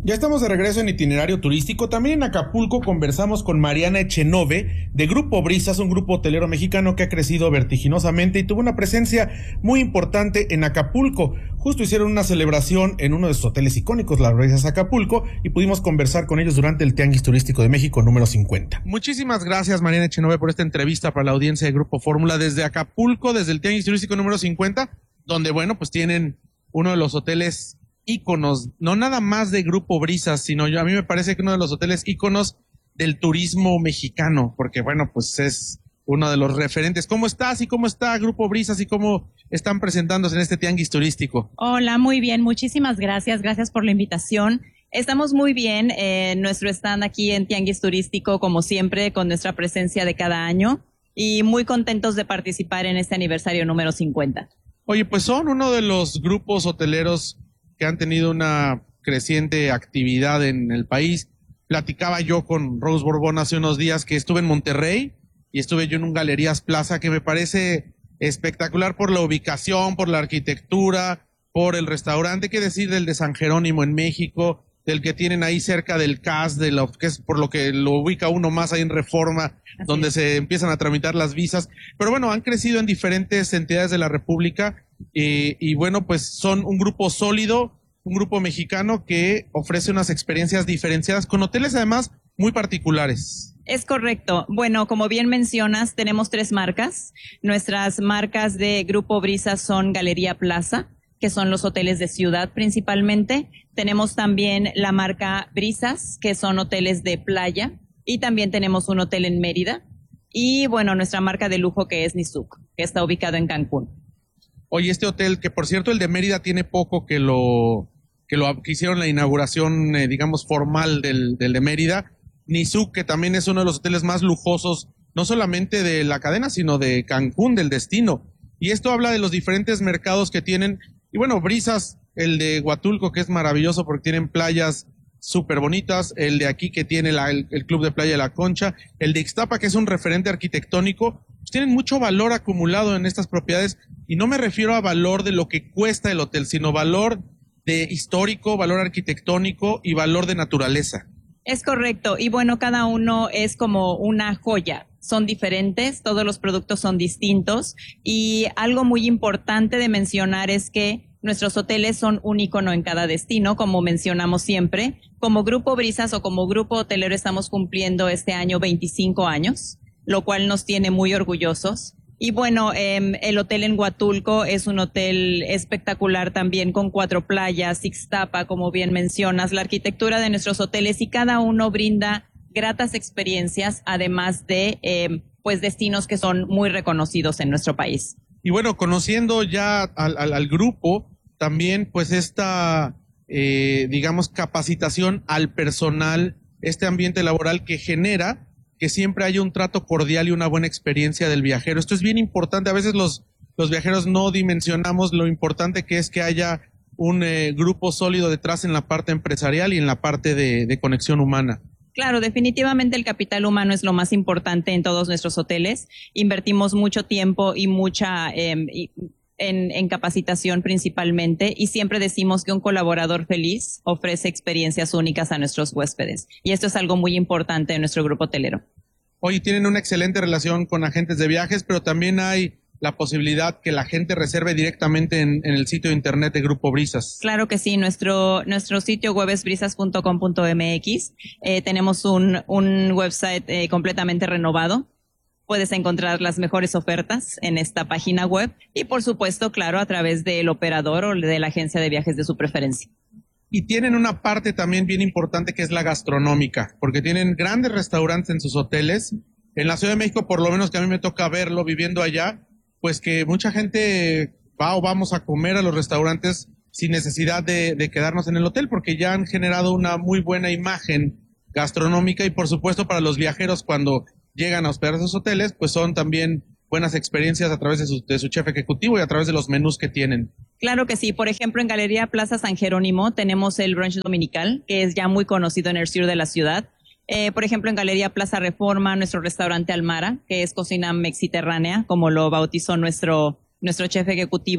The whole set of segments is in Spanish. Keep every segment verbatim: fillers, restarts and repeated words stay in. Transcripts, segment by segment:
Ya estamos de regreso en Itinerario Turístico. También en Acapulco conversamos con Mariana Echenove de Grupo Brisas, un grupo hotelero mexicano que ha crecido vertiginosamente y tuvo una presencia muy importante en Acapulco. Justo hicieron una celebración en uno de sus hoteles icónicos, Las Brisas Acapulco, y pudimos conversar con ellos durante el Tianguis Turístico de México número cincuenta. Muchísimas gracias, Mariana Echenove, por esta entrevista para la audiencia de Grupo Fórmula desde Acapulco, desde el Tianguis Turístico número cincuenta, donde, bueno, pues tienen uno de los hoteles íconos, no nada más de Grupo Brisas, sino yo, a mí me parece que uno de los hoteles íconos del turismo mexicano, porque bueno, pues es uno de los referentes. ¿Cómo estás y cómo está Grupo Brisas y cómo están presentándose en este tianguis turístico? Hola, muy bien, muchísimas gracias, gracias por la invitación. Estamos muy bien en eh, nuestro stand aquí en Tianguis Turístico, como siempre, con nuestra presencia de cada año y muy contentos de participar en este aniversario número cincuenta. Oye, pues son uno de los grupos hoteleros que han tenido una creciente actividad en el país. Platicaba yo con Rose Borbón hace unos días que estuve en Monterrey y estuve yo en un Galerías Plaza que me parece espectacular por la ubicación, por la arquitectura, por el restaurante, qué decir del de San Jerónimo en México, del que tienen ahí cerca del C A S, de lo que es por lo que lo ubica uno más ahí en Reforma, Así donde es. se empiezan a tramitar las visas. Pero bueno, han crecido en diferentes entidades de la República. Eh, y bueno, pues son un grupo sólido, un grupo mexicano que ofrece unas experiencias diferenciadas con hoteles además muy particulares. Es correcto. Bueno, como bien mencionas, tenemos tres marcas. Nuestras marcas de Grupo Brisas son Galería Plaza, que son los hoteles de ciudad principalmente. Tenemos también la marca Brisas, que son hoteles de playa. Y también tenemos un hotel en Mérida. Y bueno, nuestra marca de lujo que es Nizuc, que está ubicado en Cancún. Oye, este hotel, que por cierto el de Mérida tiene poco que lo que lo que hicieron la inauguración, eh, digamos, formal del, del de Mérida. Nizuc, que también es uno de los hoteles más lujosos, no solamente de la cadena, sino de Cancún, del destino. Y esto habla de los diferentes mercados que tienen. Y bueno, Brisas, el de Huatulco, que es maravilloso porque tienen playas súper bonitas, el de aquí que tiene la, el, el Club de Playa de la Concha, el de Ixtapa, que es un referente arquitectónico, pues tienen mucho valor acumulado en estas propiedades, y no me refiero a valor de lo que cuesta el hotel, sino valor de histórico, valor arquitectónico y valor de naturaleza. Es correcto, y bueno, cada uno es como una joya. Son diferentes, todos los productos son distintos, y algo muy importante de mencionar es que nuestros hoteles son un icono en cada destino, como mencionamos siempre. Como Grupo Brisas o como grupo hotelero estamos cumpliendo este año veinticinco años, lo cual nos tiene muy orgullosos. Y bueno, eh, el hotel en Huatulco es un hotel espectacular también con cuatro playas, Ixtapa, como bien mencionas, la arquitectura de nuestros hoteles, y cada uno brinda gratas experiencias, además de eh, pues destinos que son muy reconocidos en nuestro país. Y bueno, conociendo ya al, al, al grupo, también pues esta, eh, digamos, capacitación al personal, este ambiente laboral que genera que siempre haya un trato cordial y una buena experiencia del viajero. Esto es bien importante. A veces los, los viajeros no dimensionamos lo importante que es que haya un eh, grupo sólido detrás en la parte empresarial y en la parte de, de conexión humana. Claro, definitivamente el capital humano es lo más importante en todos nuestros hoteles. Invertimos mucho tiempo y mucha eh, en, en capacitación principalmente, y siempre decimos que un colaborador feliz ofrece experiencias únicas a nuestros huéspedes. Y esto es algo muy importante en nuestro grupo hotelero. Hoy tienen una excelente relación con agentes de viajes, pero también hay la posibilidad que la gente reserve directamente en, en el sitio de internet de Grupo Brisas. Claro que sí, nuestro nuestro sitio web es brisas punto com punto m x. Eh, tenemos un, un website eh, completamente renovado. Puedes encontrar las mejores ofertas en esta página web y, por supuesto, claro, a través del operador o de la agencia de viajes de su preferencia. Y tienen una parte también bien importante que es la gastronómica, porque tienen grandes restaurantes en sus hoteles. En la Ciudad de México, por lo menos que a mí me toca verlo viviendo allá, pues que mucha gente va o vamos a comer a los restaurantes sin necesidad de, de quedarnos en el hotel, porque ya han generado una muy buena imagen gastronómica, y por supuesto para los viajeros cuando llegan a hospedar a esos hoteles, pues son también buenas experiencias a través de su, de su chef ejecutivo y a través de los menús que tienen. Claro que sí. Por ejemplo, en Galería Plaza San Jerónimo tenemos el brunch dominical, que es ya muy conocido en el sur de la ciudad. Eh, por ejemplo, en Galería Plaza Reforma, nuestro restaurante Almara, que es cocina mexiterránea, como lo bautizó nuestro, nuestro chef ejecutivo.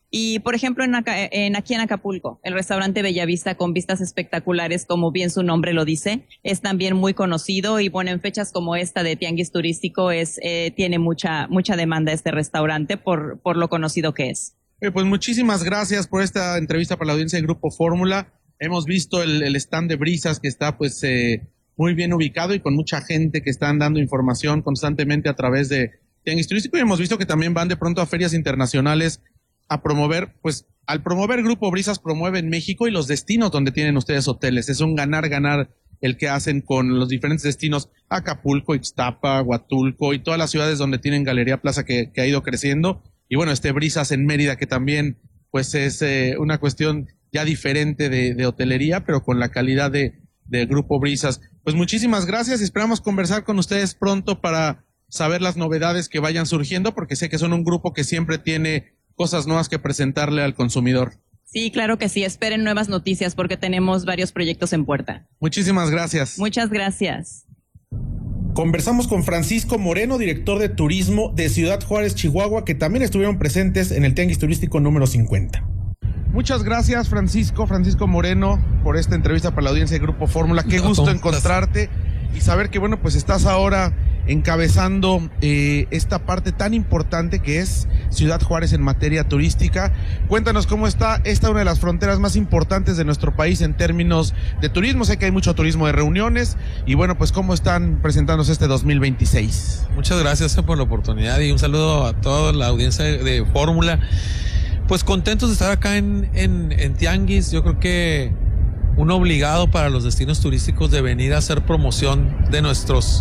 Y, por ejemplo, en, Aca en aquí en Acapulco, el restaurante Bellavista con vistas espectaculares, como bien su nombre lo dice, es también muy conocido y, bueno, en fechas como esta de Tianguis Turístico es, eh, tiene mucha, mucha demanda este restaurante por, por lo conocido que es. Eh, pues muchísimas gracias por esta entrevista para la audiencia de Grupo Fórmula. Hemos visto el, el stand de Brisas que está pues eh, muy bien ubicado y con mucha gente que están dando información constantemente a través de Tianguis Turístico, y hemos visto que también van de pronto a ferias internacionales a promover, pues al promover Grupo Brisas promueve en México y los destinos donde tienen ustedes hoteles. Es un ganar-ganar el que hacen con los diferentes destinos, Acapulco, Ixtapa, Huatulco y todas las ciudades donde tienen Galería Plaza que, que ha ido creciendo. Y bueno, este Brisas en Mérida, que también pues es eh, una cuestión ya diferente de, de hotelería, pero con la calidad de, de Grupo Brisas. Pues muchísimas gracias y esperamos conversar con ustedes pronto para saber las novedades que vayan surgiendo, porque sé que son un grupo que siempre tiene cosas nuevas que presentarle al consumidor. Sí, claro que sí. Esperen nuevas noticias porque tenemos varios proyectos en puerta. Muchísimas gracias. Muchas gracias. Conversamos con Francisco Moreno, director de turismo de Ciudad Juárez, Chihuahua, que también estuvieron presentes en el Tianguis Turístico número cincuenta. Muchas gracias, Francisco, Francisco Moreno, por esta entrevista para la audiencia de Grupo Fórmula. Qué gusto encontrarte y saber que, bueno, pues estás ahora encabezando eh, esta parte tan importante que es Ciudad Juárez en materia turística. Cuéntanos cómo está esta, una de las fronteras más importantes de nuestro país en términos de turismo. Sé que hay mucho turismo de reuniones y bueno, pues cómo están presentándose este dos mil veintiséis. Muchas gracias por la oportunidad y un saludo a toda la audiencia de Fórmula. Pues contentos de estar acá en, en, en Tianguis. Yo creo que un obligado para los destinos turísticos de venir a hacer promoción de nuestros,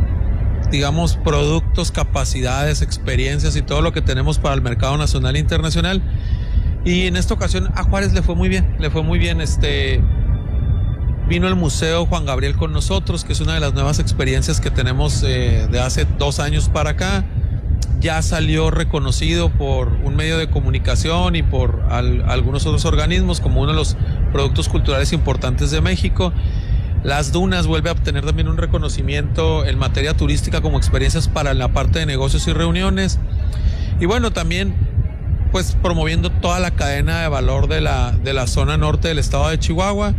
digamos, productos, capacidades, experiencias y todo lo que tenemos para el mercado nacional e internacional. Y en esta ocasión a Juárez le fue muy bien, le fue muy bien. Este, vino el Museo Juan Gabriel con nosotros, que es una de las nuevas experiencias que tenemos eh, de hace dos años para acá. Ya salió reconocido por un medio de comunicación y por al, algunos otros organismos como uno de los productos culturales importantes de México. Las Dunas vuelve a obtener también un reconocimiento en materia turística como experiencias para la parte de negocios y reuniones. Y bueno, también pues promoviendo toda la cadena de valor de la, de la zona norte del estado de Chihuahua,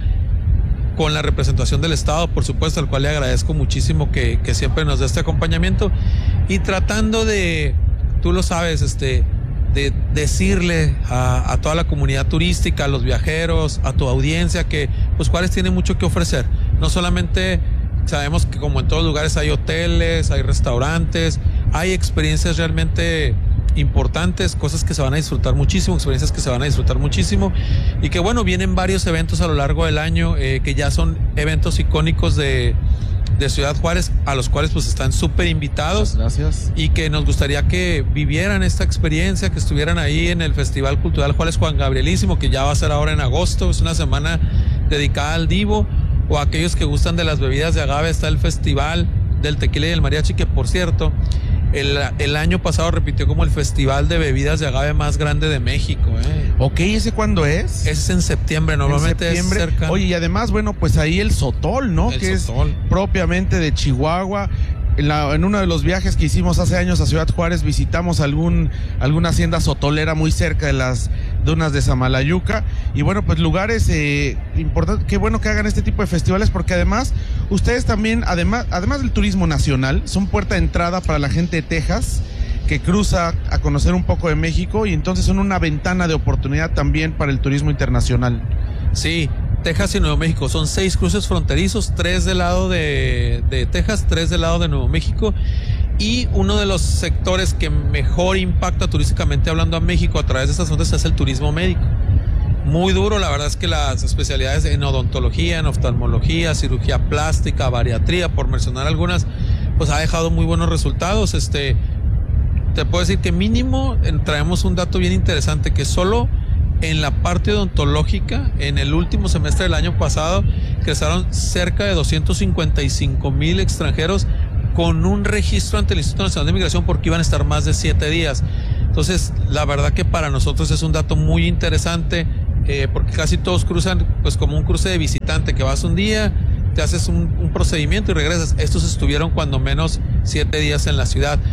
con la representación del estado, por supuesto, al cual le agradezco muchísimo que, que siempre nos dé este acompañamiento, y tratando de, tú lo sabes, este, de decirle a, a toda la comunidad turística, a los viajeros, a tu audiencia, que pues Juárez tiene mucho que ofrecer. No solamente sabemos que como en todos lugares hay hoteles, hay restaurantes, hay experiencias realmente importantes, cosas que se van a disfrutar muchísimo, experiencias que se van a disfrutar muchísimo, y que bueno, vienen varios eventos a lo largo del año eh, que ya son eventos icónicos de, de Ciudad Juárez, a los cuales pues están súper invitados. Gracias. Y que nos gustaría que vivieran esta experiencia, que estuvieran ahí en el Festival Cultural Juárez Juan Gabrielísimo, que ya va a ser ahora en agosto, es una semana dedicada al Divo, o a aquellos que gustan de las bebidas de agave, está el Festival del Tequila y el Mariachi, que por cierto, El, el año pasado repitió como el festival de bebidas de agave más grande de México. ¿eh? Ok, ¿ese cuándo es? Ese es en septiembre, normalmente en septiembre. Es cerca. Oye, y además, bueno, pues ahí el Sotol, ¿no? El que Sotol. Es propiamente de Chihuahua. En, la, en uno de los viajes que hicimos hace años a Ciudad Juárez visitamos algún alguna hacienda sotolera muy cerca de las dunas de Samalayuca, y bueno, pues lugares eh, importantes. Qué bueno que hagan este tipo de festivales, porque además ustedes también, además, además del turismo nacional, son puerta de entrada para la gente de Texas que cruza a conocer un poco de México, y entonces son una ventana de oportunidad también para el turismo internacional. Sí, Texas y Nuevo México son seis cruces fronterizos, tres del lado de, de Texas, tres del lado de Nuevo México, y uno de los sectores que mejor impacta turísticamente hablando a México a través de estas fronteras es el turismo médico. Muy duro, la verdad es que las especialidades en odontología, en oftalmología, cirugía plástica, bariatría, por mencionar algunas, pues ha dejado muy buenos resultados. Este, te puedo decir que mínimo traemos un dato bien interesante, que solo en la parte odontológica, en el último semestre del año pasado, crecieron cerca de doscientos cincuenta y cinco mil extranjeros con un registro ante el Instituto Nacional de Migración, porque iban a estar más de siete días. Entonces, la verdad que para nosotros es un dato muy interesante, eh, porque casi todos cruzan pues como un cruce de visitante, que vas un día, te haces un, un procedimiento y regresas. Estos estuvieron cuando menos siete días en la ciudad.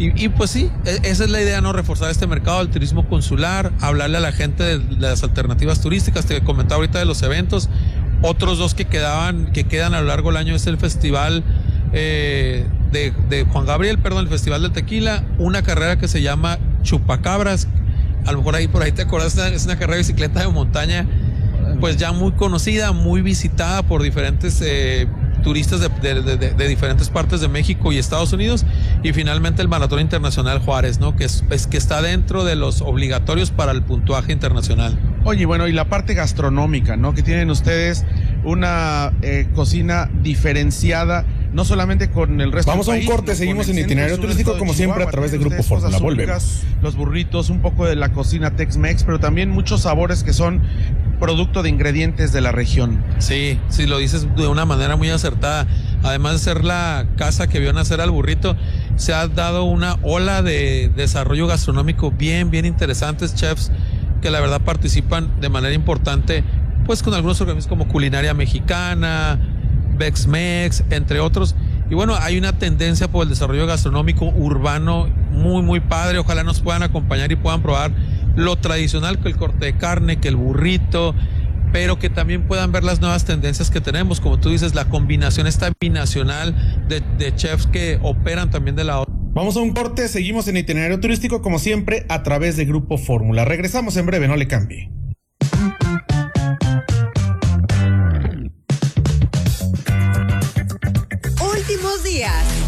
Y, y pues sí, esa es la idea, ¿no? Reforzar este mercado del turismo consular, hablarle a la gente de las alternativas turísticas. Te comentaba ahorita de los eventos. Otros dos que quedaban, que quedan a lo largo del año es el festival eh, de, de Juan Gabriel, perdón, el Festival del Tequila, una carrera que se llama Chupacabras. A lo mejor ahí por ahí te acuerdas, es una carrera de bicicleta de montaña, pues ya muy conocida, muy visitada por diferentes eh, turistas de, de, de, de diferentes partes de México y Estados Unidos. Y finalmente el Maratón Internacional Juárez, ¿no? Que es, es que está dentro de los obligatorios para el puntuaje internacional. Oye, bueno, y la parte gastronómica, ¿no? Que tienen ustedes una eh, cocina diferenciada, no solamente con el resto Vamos del a un país, corte, sino seguimos con en el Itinerario centro, Turístico, sur, como de siempre, Chihuahua. a través de Tienen Grupo ustedes Fórmula. cosas Volvemos. únicas, los burritos, un poco de la cocina Tex-Mex, pero también muchos sabores que son producto de ingredientes de la región. Sí, sí, lo dices de una manera muy acertada. Además de ser la casa que vio nacer al burrito, se ha dado una ola de desarrollo gastronómico bien, bien interesantes, chefs que la verdad participan de manera importante, pues con algunos organismos como Culinaria Mexicana, Bex-Mex, entre otros. Y bueno, hay una tendencia por el desarrollo gastronómico urbano muy, muy padre. Ojalá nos puedan acompañar y puedan probar lo tradicional, que el corte de carne, que el burrito, pero que también puedan ver las nuevas tendencias que tenemos. Como tú dices, la combinación esta binacional de, de chefs que operan también de la... Vamos a un corte, seguimos en Itinerario Turístico, como siempre, a través de Grupo Fórmula. Regresamos en breve, no le cambie. Últimos días